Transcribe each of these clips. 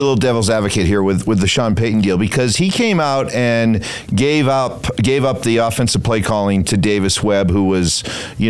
little devil's advocate here with the Sean Payton deal, because he came out and gave up the offensive play calling to Davis Webb, who was,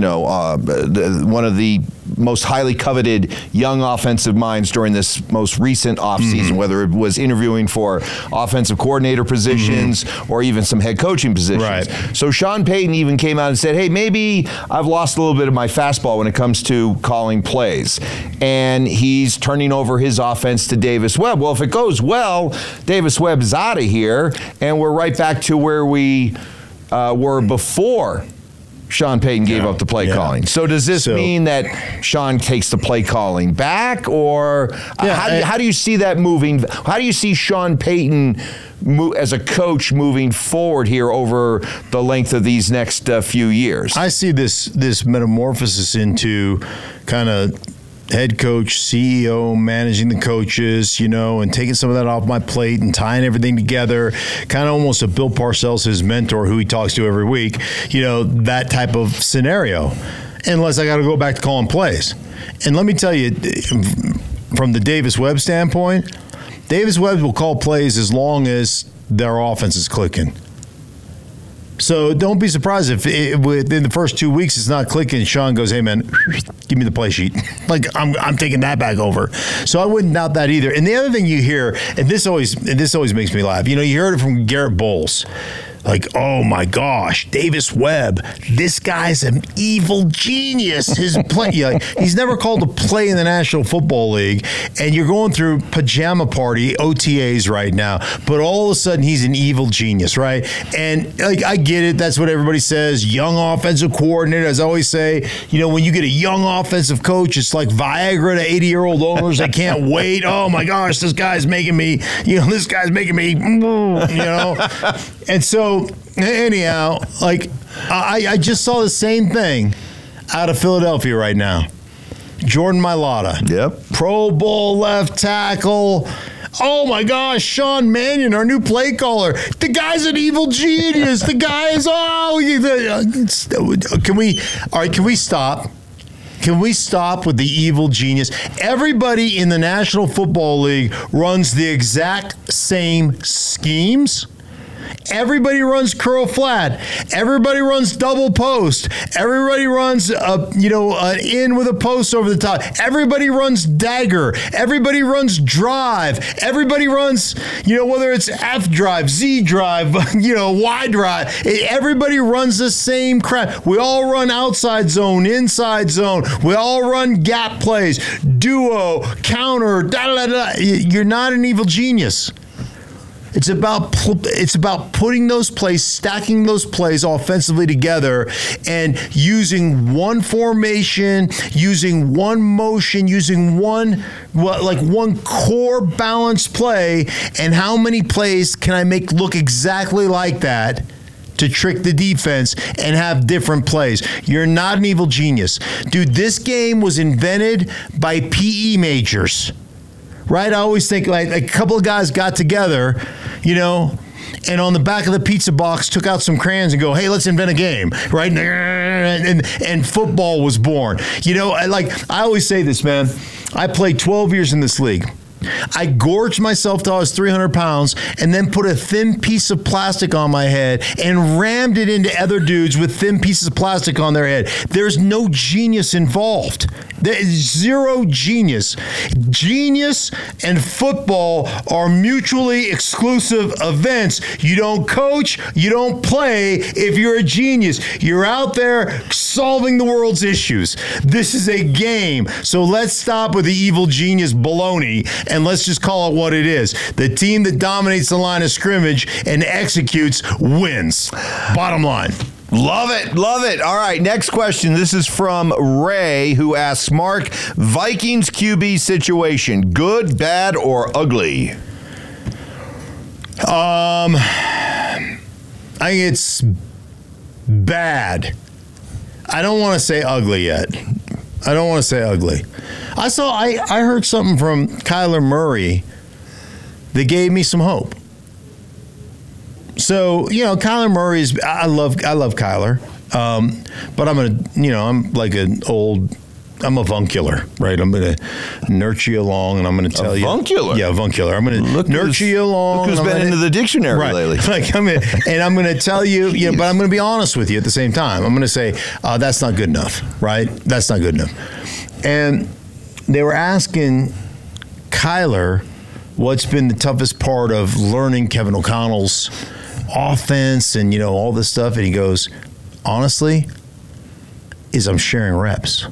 one of the most highly coveted young offensive minds during this most recent offseason, whether it was interviewing for offensive coordinator positions or even some head coaching positions. Right. So Sean Payton even came out and said, hey, maybe I've lost a little bit of my fastball when it comes to calling plays. And he's turning over his offense to Davis Webb. Well, if it goes well, Davis Webb is out of here, and we're right back to where we were before Sean Payton gave up the play calling. So does this mean that Sean takes the play calling back, or how do you see that moving? How do you see Sean Payton as a coach moving forward here over the length of these next few years? I see this metamorphosis into kind of head coach, CEO, managing the coaches, and taking some of that off my plate and tying everything together, kind of almost a Bill Parcells, his mentor, who he talks to every week, that type of scenario, unless I got to go back to calling plays. And let me tell you, from the Davis Webb standpoint, Davis Webb will call plays as long as their offense is clicking. So don't be surprised if within the first 2 weeks it's not clicking. Sean goes, "Hey man, give me the play sheet." Like I'm taking that back over. So I wouldn't doubt that either. And the other thing you hear, and this always makes me laugh. You heard it from Garrett Bowles. Like, oh my gosh, Davis Webb, this guy's an evil genius. His play, he's never called a play in the National Football League, and you're going through pajama party OTAs right now, but all of a sudden he's an evil genius, right? And I get it. That's what everybody says. Young offensive coordinator, as I always say, when you get a young offensive coach, it's like Viagra to 80-year-old owners. They can't wait. Oh my gosh, this guy's making me, and so. Anyhow, I just saw the same thing out of Philadelphia right now. Jordan Mailata. Yep. Pro Bowl left tackle. Oh my gosh, Sean Mannion, our new play caller. The guy's an evil genius. The guy is, can we stop? Can we stop with the evil genius? Everybody in the National Football League runs the exact same schemes. Everybody runs curl flat. Everybody runs double post. Everybody runs an in with a post over the top. Everybody runs dagger. Everybody runs drive. Everybody runs, whether it's F drive, Z drive, Y drive. Everybody runs the same crap. We all run outside zone, inside zone. We all run gap plays, duo, counter, You're not an evil genius. It's about putting those plays, stacking those plays offensively together, and using one formation, using one motion, using one core balanced play. And how many plays can I make look exactly like that to trick the defense and have different plays? You're not an evil genius. Dude, this game was invented by PE majors. Right? I always think like a couple of guys got together, and on the back of the pizza box took out some crayons and go, hey, let's invent a game, right? And football was born. I always say this, man. I played 12 years in this league. I gorged myself till I was 300 pounds and then put a thin piece of plastic on my head and rammed it into other dudes with thin pieces of plastic on their head. There's no genius involved. There is zero genius. Genius and football are mutually exclusive events. You don't coach, you don't play if you're a genius. You're out there solving the world's issues. This is a game. So let's stop with the evil genius baloney and let's just call it what it is. The team that dominates the line of scrimmage and executes wins. Bottom line. Love it. Love it. All right, next question. This is from Ray, who asks, Mark, Vikings QB situation, good, bad, or ugly? I think it's bad. I don't want to say ugly yet. I don't want to say ugly. I heard something from Kyler Murray that gave me some hope. So, Kyler Murray I love Kyler. But I'm like an old I'm avuncular, right? I'm going to nurture you along, and I'm going to tell you. Avuncular? Yeah, avuncular. I'm going to nurture you along. Look who's been into the dictionary lately. Like I'm going to tell you, but I'm going to be honest with you at the same time. I'm going to say, that's not good enough, right? That's not good enough. And they were asking Kyler what's been the toughest part of learning Kevin O'Connell's offense and, all this stuff. And he goes, honestly, is I'm sharing reps.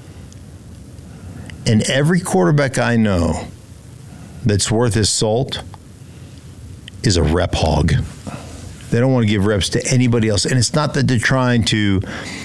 And every quarterback I know that's worth his salt is a rep hog. They don't want to give reps to anybody else. And it's not that they're trying to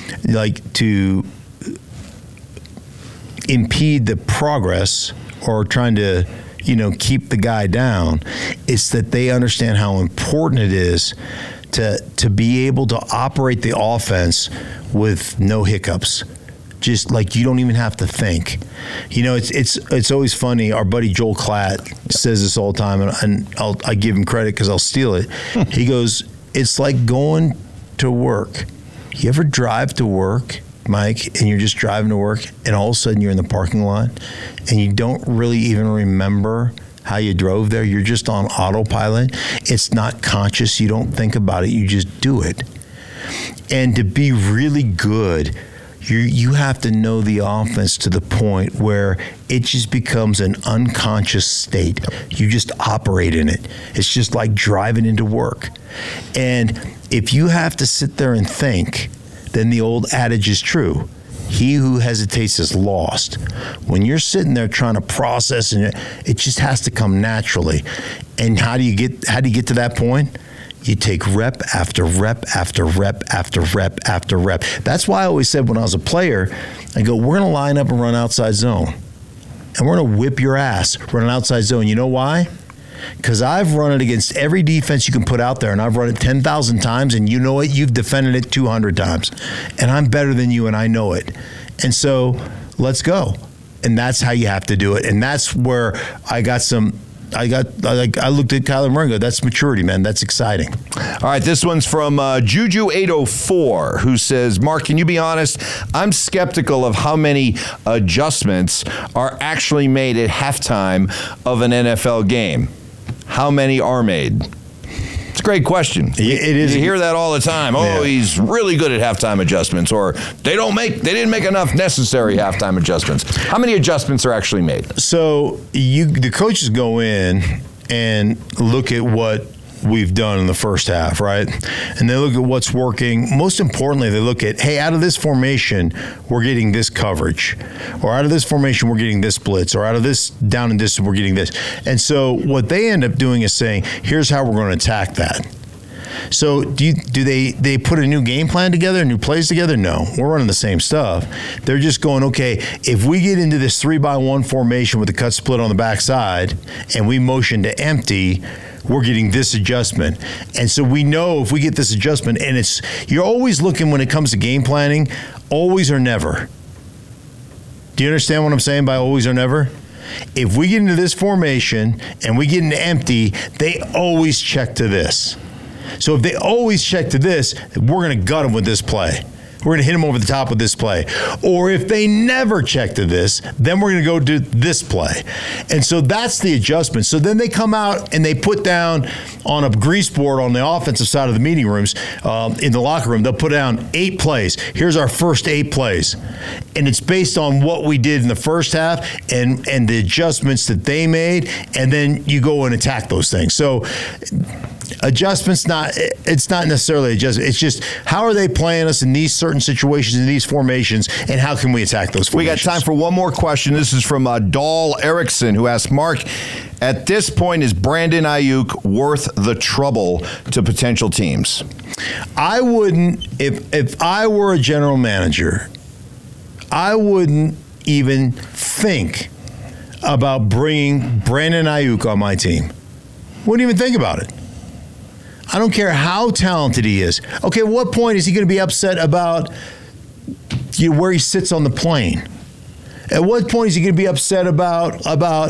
impede the progress or trying to, keep the guy down. It's that they understand how important it is to be able to operate the offense with no hiccups. Just like you don't even have to think. It's always funny. Our buddy Joel Klatt says this all the time, and I give him credit because I'll steal it. He goes, it's like going to work. You ever drive to work, Mike, and you're just driving to work, and all of a sudden you're in the parking lot, and you don't really even remember how you drove there? You're just on autopilot. It's not conscious. You don't think about it. You just do it. And to be really good, you have to know the offense to the point where it just becomes an unconscious state. You just operate in it. It's just like driving into work. And if you have to sit there and think, then the old adage is true. He who hesitates is lost. When you're sitting there trying to process, and it just has to come naturally. And how do you get to that point? You take rep after rep after rep after rep after rep. That's why I always said when I was a player, I go, we're going to line up and run outside zone. And we're going to whip your ass running outside zone. You know why? Because I've run it against every defense you can put out there, and I've run it 10,000 times, and you know what? You've defended it 200 times. And I'm better than you, and I know it. And so let's go. And that's how you have to do it. And that's where I looked at Kyler Murray and go, that's maturity, man. That's exciting. All right, this one's from Juju804, who says, Mark, can you be honest? I'm skeptical of how many adjustments are actually made at halftime of an NFL game. How many are made? It's a great question. It is. You hear that all the time. Oh, he's really good at halftime adjustments, or they didn't make enough necessary halftime adjustments. How many adjustments are actually made? So the coaches go in and look at what we've done in the first half, right? And they look at what's working. Most importantly, they look at, hey, out of this formation, we're getting this coverage. Or out of this formation, we're getting this blitz. Or out of this down and distance, we're getting this. And so what they end up doing is saying, here's how we're going to attack that. So do they put a new game plan together, new plays together? No, we're running the same stuff. They're just going, okay, if we get into this 3-by-1 formation with the cut split on the backside and we motion to empty, we're getting this adjustment. And so we know if we get this adjustment, and you're always looking when it comes to game planning, always or never. Do you understand what I'm saying by always or never? If we get into this formation and we get into empty, they always check to this. So if they always check to this, we're going to gut them with this play. We're going to hit them over the top with this play. Or if they never check to this, then we're going to go do this play. And so that's the adjustment. So then they come out and they put down on a grease board on the offensive side of the meeting rooms, in the locker room, they'll put down 8 plays. Here's our first 8 plays. And it's based on what we did in the first half and the adjustments that they made. And then you go and attack those things. So adjustments, it's not necessarily adjustment. It's just how are they playing us in these certain situations, in these formations, and how can we attack those formations? We got time for one more question. This is from Dahl Erickson, who asked, Mark, at this point, is Brandon Ayuk worth the trouble to potential teams? I wouldn't, if I were a general manager, I wouldn't even think about bringing Brandon Ayuk on my team. Wouldn't even think about it. I don't care how talented he is. Okay, at what point is he going to be upset about where he sits on the plane? At what point is he going to be upset about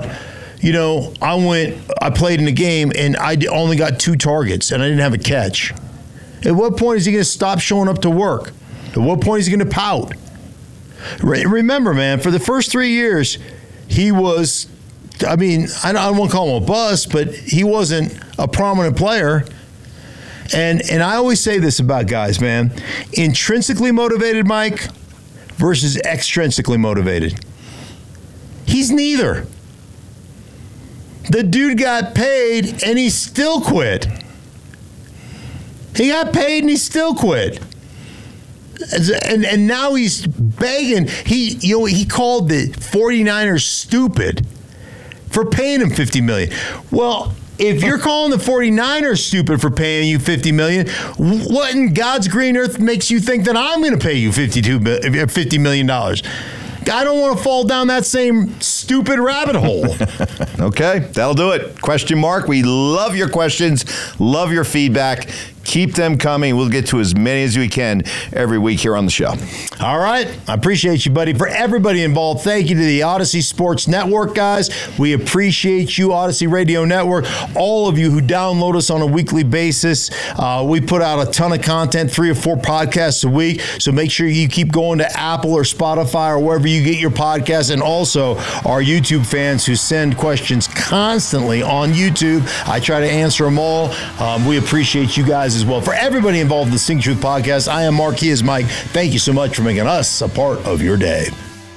I played in a game and I only got 2 targets and I didn't have a catch? At what point is he going to stop showing up to work? At what point is he going to pout? Remember, man, for the first 3 years, he was, I mean, I don't want to call him a bust, but he wasn't a prominent player. And I always say this about guys, man. Intrinsically motivated, Mike, versus extrinsically motivated. He's neither. The dude got paid and he still quit. He got paid and he still quit. And now he's begging. He called the 49ers stupid for paying him $50 million. Well, if you're calling the 49ers stupid for paying you $50 million, what in God's green earth makes you think that I'm going to pay you $50 million? I don't want to fall down that same stupid rabbit hole. Okay, that'll do it. Question mark. We love your questions, love your feedback. Keep them coming. We'll get to as many as we can every week here on the show. All right. I appreciate you, buddy. For everybody involved, thank you to the Odyssey Sports Network, guys. We appreciate you, Odyssey Radio Network. All of you who download us on a weekly basis. We put out a ton of content, 3 or 4 podcasts a week. So make sure you keep going to Apple or Spotify or wherever you get your podcasts. And also our YouTube fans who send questions constantly on YouTube. I try to answer them all. We appreciate you guys as well. For everybody involved in the Sing Truth podcast, I am Mark. He is Mike. Thank you so much for making us a part of your day.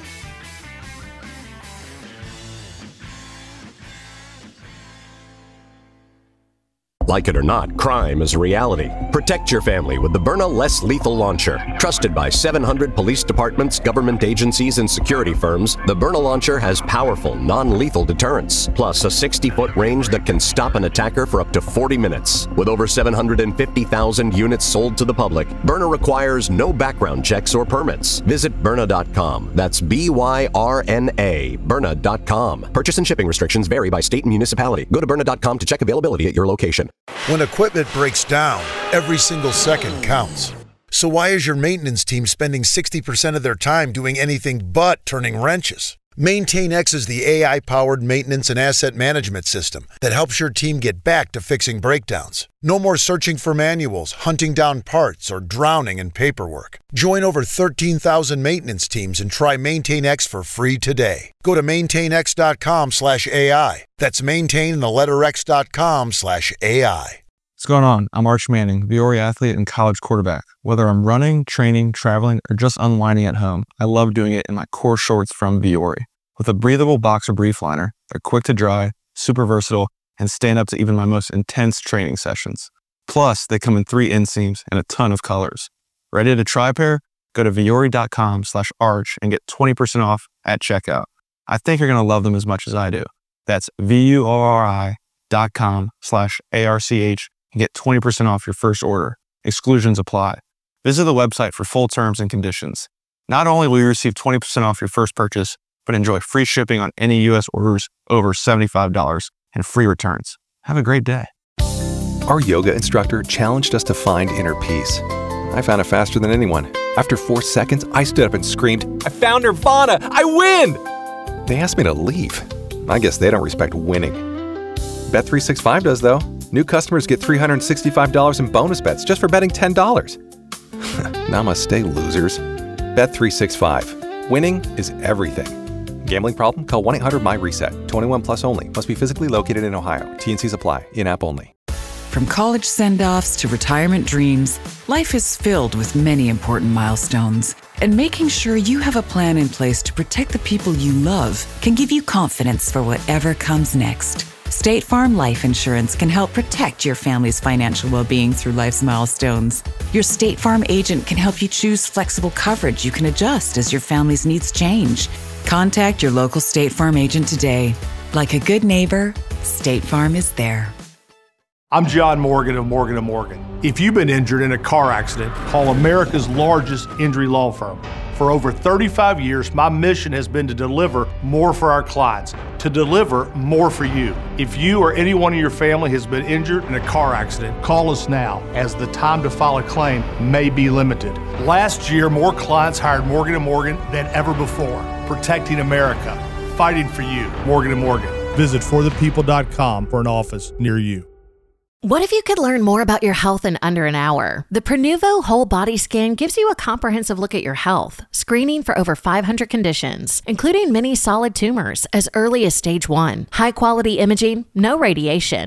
Like it or not, crime is a reality. Protect your family with the Byrna Less Lethal Launcher. Trusted by 700 police departments, government agencies, and security firms, the Byrna Launcher has powerful, non-lethal deterrence, plus a 60-foot range that can stop an attacker for up to 40 minutes. With over 750,000 units sold to the public, Byrna requires no background checks or permits. Visit Byrna.com. That's B-Y-R-N-A, Byrna.com. Purchase and shipping restrictions vary by state and municipality. Go to Byrna.com to check availability at your location. When equipment breaks down, every single second counts. So why is your maintenance team spending 60% of their time doing anything but turning wrenches? MaintainX is the AI-powered maintenance and asset management system that helps your team get back to fixing breakdowns. No more searching for manuals, hunting down parts, or drowning in paperwork. Join over 13,000 maintenance teams and try MaintainX for free today. Go to maintainx.com/AI. That's maintain and the letter x.com/AI. What's going on? I'm Arch Manning, Viore athlete and college quarterback. Whether I'm running, training, traveling, or just unwinding at home, I love doing it in my core shorts from Viore. With a breathable boxer brief liner, they're quick to dry, super versatile, and stand up to even my most intense training sessions. Plus, they come in 3 inseams and a ton of colors. Ready to try a pair? Go to Viore.com/arch and get 20% off at checkout. I think you're going to love them as much as I do. That's VUORI.com/ARCH and get 20% off your first order. Exclusions apply. Visit the website for full terms and conditions. Not only will you receive 20% off your first purchase, but enjoy free shipping on any U.S. orders over $75 and free returns. Have a great day. Our yoga instructor challenged us to find inner peace. I found it faster than anyone. After 4 seconds, I stood up and screamed, "I found Nirvana! I win!" They asked me to leave. I guess they don't respect winning. Bet365 does, though. New customers get $365 in bonus bets just for betting $10. Namaste, losers. Bet365. Winning is everything. Gambling problem? Call 1-800-MY-RESET. 21 plus only. Must be physically located in Ohio. T&Cs apply. In-app only. From college send-offs to retirement dreams, life is filled with many important milestones. And making sure you have a plan in place to protect the people you love can give you confidence for whatever comes next. State Farm Life Insurance can help protect your family's financial well-being through life's milestones. Your State Farm agent can help you choose flexible coverage you can adjust as your family's needs change. Contact your local State Farm agent today. Like a good neighbor, State Farm is there. I'm John Morgan of Morgan & Morgan. If you've been injured in a car accident, call America's largest injury law firm. For over 35 years, my mission has been to deliver more for our clients, to deliver more for you. If you or anyone in your family has been injured in a car accident, call us now, as the time to file a claim may be limited. Last year, more clients hired Morgan & Morgan than ever before, protecting America, fighting for you. Morgan & Morgan. Visit forthepeople.com for an office near you. What if you could learn more about your health in under an hour? The Prenuvo Whole Body Scan gives you a comprehensive look at your health, screening for over 500 conditions, including many solid tumors as early as stage 1. High-quality imaging, no radiation.